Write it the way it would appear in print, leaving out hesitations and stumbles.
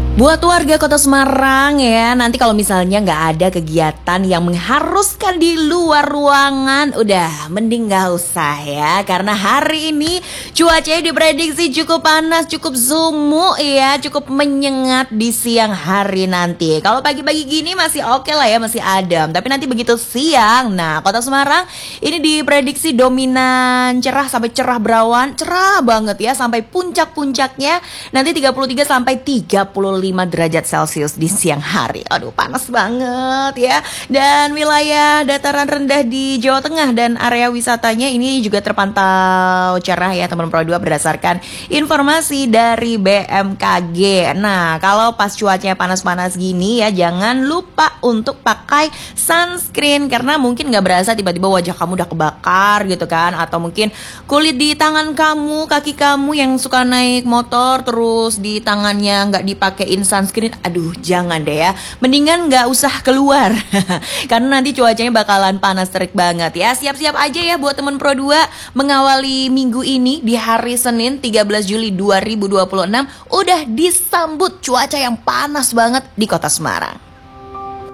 Buat warga Kota Semarang ya, nanti kalau misalnya nggak ada kegiatan yang mengharuskan di luar ruangan, udah mending nggak usah ya. Karena hari ini cuacanya diprediksi cukup panas, cukup sumuk ya, cukup menyengat di siang hari nanti. Kalau pagi-pagi gini masih oke lah ya, masih adem. Tapi nanti begitu siang, nah Kota Semarang ini diprediksi dominan cerah sampai cerah berawan, cerah banget ya, sampai puncak-puncaknya nanti 33 sampai 35 derajat Celcius di siang hari. Aduh, panas banget ya. Dan wilayah dataran rendah di Jawa Tengah dan area wisatanya ini juga terpantau cerah ya teman-teman Pro 2 berdasarkan informasi dari BMKG. Nah, kalau pas cuacanya panas-panas gini ya, jangan lupa untuk pakai sunscreen karena mungkin nggak berasa tiba-tiba wajah kamu udah kebakar gitu kan, atau mungkin kulit di tangan kamu, kaki kamu yang suka naik motor terus di tangannya nggak dipakein sunscreen, aduh jangan deh ya, mendingan nggak usah keluar karena nanti cuacanya bakalan panas terik banget ya. Siap-siap aja ya buat temen Pro 2 mengawali minggu ini di hari Senin 13 Juli 2026 udah disambut cuaca yang panas banget di Kota Semarang.